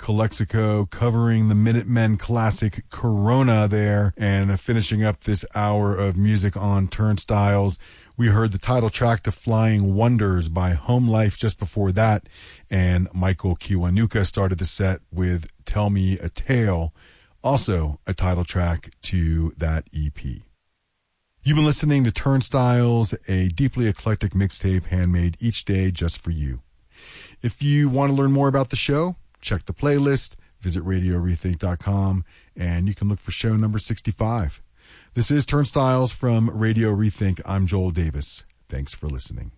Calexico covering the Minutemen classic Corona there, and finishing up this hour of music on Turnstiles. We heard the title track to Flying Wonders by Home Life just before that, and Michael Kiwanuka started the set with Tell Me a Tale, also a title track to that EP. You've been listening to Turnstiles, a deeply eclectic mixtape handmade each day just for you. If you want to learn more about the show, check the playlist, visit RadioRethink.com, and you can look for show number 65. This is Turnstiles from Radio Rethink. I'm Joel Davis. Thanks for listening.